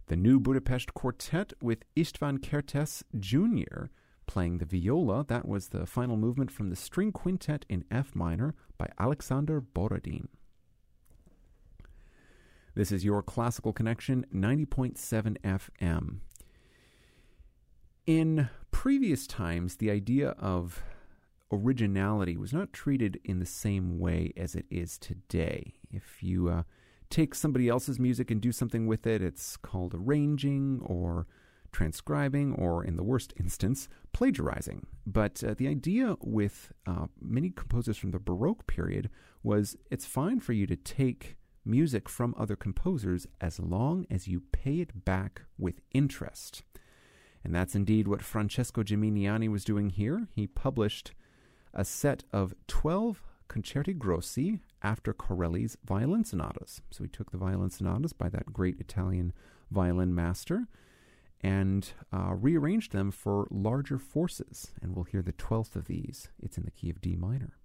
The New Budapest Quartet with István Kertész Jr. playing the viola. That was the final movement from the String Quintet in F minor by Alexander Borodin. This is your Classical Connection, 90.7 FM. In previous times, the idea of originality was not treated in the same way as it is today. If you take somebody else's music and do something with it, it's called arranging or transcribing, or in the worst instance, plagiarizing. But the idea with many composers from the Baroque period was it's fine for you to take music from other composers as long as you pay it back with interest. And that's indeed what Francesco Geminiani was doing here. He published a set of 12 concerti grossi after Corelli's violin sonatas. So he took the violin sonatas by that great Italian violin master and rearranged them for larger forces. And we'll hear the 12th of these. It's in the key of D minor.